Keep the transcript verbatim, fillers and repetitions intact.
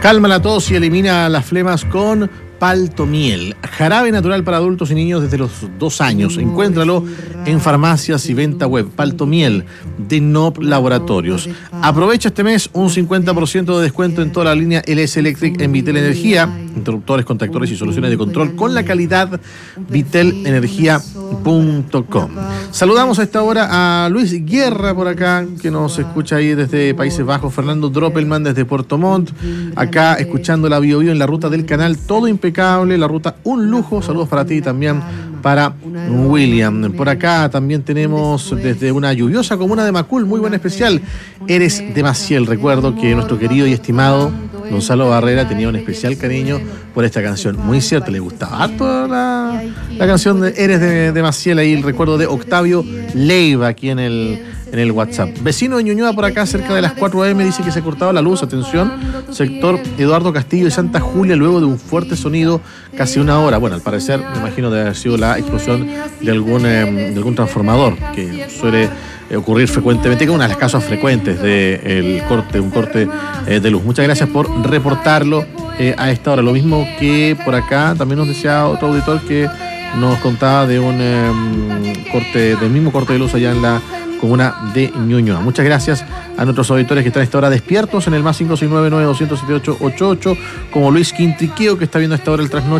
Calma la tos y elimina las flemas con Paltomiel, jarabe natural para adultos y niños desde los dos años. Encuéntralo en farmacias y venta web. Paltomiel de N O P Laboratorios. Aprovecha este mes un cincuenta por ciento de descuento en toda la línea L S Electric en Vitel Energía, interruptores, contactores y soluciones de control con la calidad vitel energía punto com. Saludamos a esta hora a Luis Guerra por acá, que nos escucha ahí desde Países Bajos, Fernando Droppelman desde Puerto Montt, acá escuchando la Bio Bio en la ruta del canal, todo impecable, la ruta un lujo. Saludos para ti y también para William. Por acá también tenemos desde una lluviosa comuna de Macul, muy buen especial, Eres de Maciel. Recuerdo que nuestro querido y estimado Gonzalo Barrera tenía un especial cariño por esta canción. Muy cierto, le gustaba harto la, la canción de Eres de, de Maciel. Ahí el recuerdo de Octavio Leiva aquí en el, en el WhatsApp. Vecino de Ñuñoa por acá cerca de las cuatro a eme dice que se ha cortado la luz. Atención, sector Eduardo Castillo y Santa Julia luego de un fuerte sonido casi una hora. Bueno, al parecer me imagino de haber sido la explosión de algún, eh, de algún transformador que suele ocurrir frecuentemente, que es una de las causas frecuentes del corte, un corte eh, de luz. Muchas gracias por reportarlo eh, a esta hora. Lo mismo que por acá también nos decía otro auditor que nos contaba de un eh, corte, del mismo corte de luz allá en la comuna de Ñuñoa. Muchas gracias a nuestros auditores que están a esta hora despiertos en el más cinco seis nueve nueve dos siete ocho ocho ocho, como Luis Quintriqueo, que está viendo a esta hora el trasnoche